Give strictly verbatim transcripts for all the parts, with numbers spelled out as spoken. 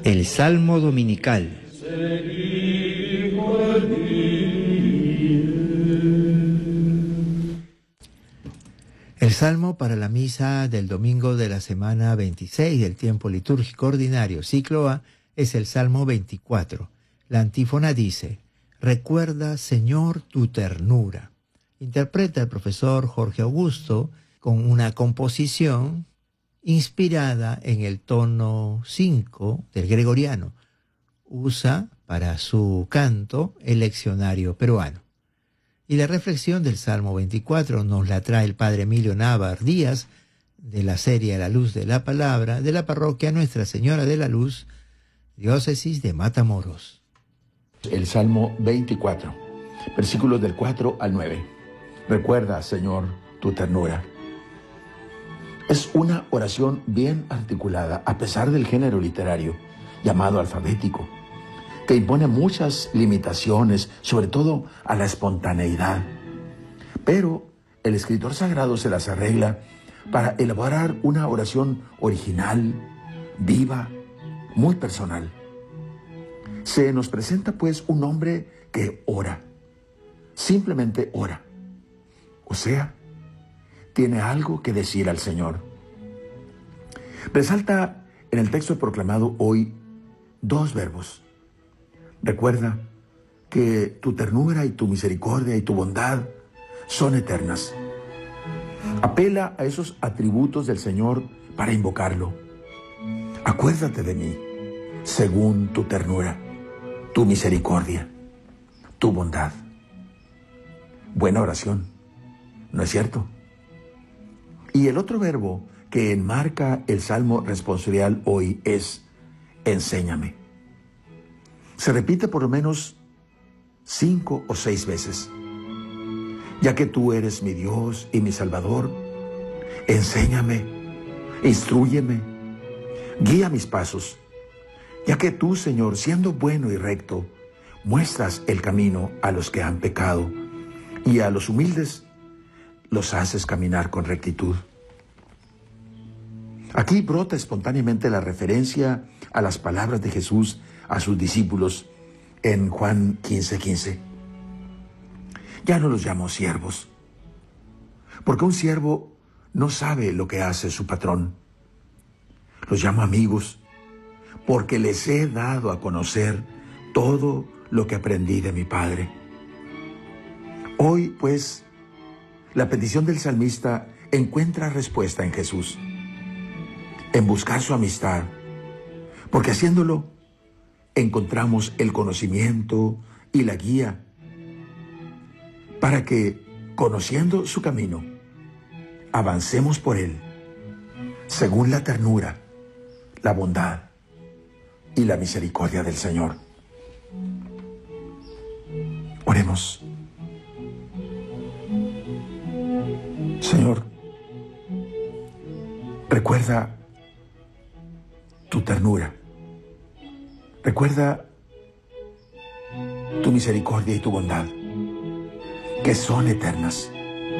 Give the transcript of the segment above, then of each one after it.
El Salmo Dominical. El Salmo para la misa del domingo de la semana veintiséis del tiempo litúrgico ordinario, ciclo A, es el Salmo veinticuatro. La antífona dice: Recuerda, Señor, tu ternura. Interpreta el profesor Jorge Augusto con una composición inspirada en el tono cinco del gregoriano. Usa para su canto el leccionario peruano. Y la reflexión del Salmo veinticuatro nos la trae el padre Emilio Návar Díaz, de la serie A la Luz de la Palabra, de la parroquia Nuestra Señora de la Luz, diócesis de Matamoros. El Salmo veinticuatro, versículos del cuatro al nueve. Recuerda, Señor, tu ternura. Es una oración bien articulada, a pesar del género literario, llamado alfabético, que impone muchas limitaciones, sobre todo a la espontaneidad. Pero el escritor sagrado se las arregla para elaborar una oración original, viva, muy personal. Se nos presenta pues un hombre que ora, simplemente ora. O sea, tiene algo que decir al Señor. Resalta en el texto proclamado hoy dos verbos. Recuerda que tu ternura y tu misericordia y tu bondad son eternas. Apela a esos atributos del Señor para invocarlo. Acuérdate de mí, según tu ternura, tu misericordia, tu bondad. Buena oración, ¿no es cierto? Y el otro verbo que enmarca el Salmo responsorial hoy es enséñame. Se repite por lo menos cinco o seis veces. Ya que tú eres mi Dios y mi Salvador, enséñame, instrúyeme, guía mis pasos. Ya que tú, Señor, siendo bueno y recto, muestras el camino a los que han pecado y a los humildes los haces caminar con rectitud. Aquí brota espontáneamente la referencia a las palabras de Jesús a sus discípulos en Juan quince quince. Ya no los llamo siervos, porque un siervo no sabe lo que hace su patrón. Los llamo amigos, porque les he dado a conocer todo lo que aprendí de mi Padre. Hoy, pues, la petición del salmista encuentra respuesta en Jesús, en buscar su amistad, porque haciéndolo encontramos el conocimiento y la guía para que, conociendo su camino, avancemos por él, según la ternura, la bondad y la misericordia del Señor. Oremos. Señor, recuerda tu ternura, recuerda tu misericordia y tu bondad, que son eternas.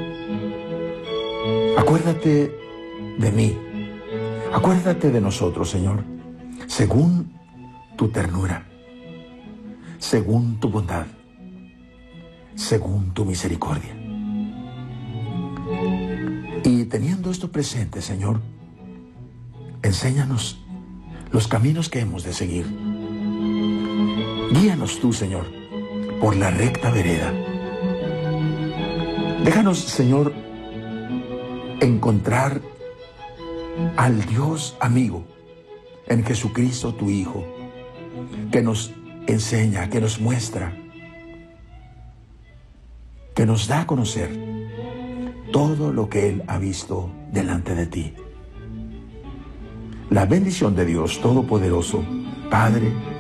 Acuérdate de mí, acuérdate de nosotros, Señor, según tu ternura, según tu bondad, según tu misericordia. Y teniendo esto presente, Señor, enséñanos los caminos que hemos de seguir. Guíanos tú, Señor, por la recta vereda. Déjanos, Señor, encontrar al Dios amigo en Jesucristo, tu Hijo, que nos enseña, que nos muestra, que nos da a conocer todo lo que Él ha visto delante de ti. La bendición de Dios Todopoderoso, Padre,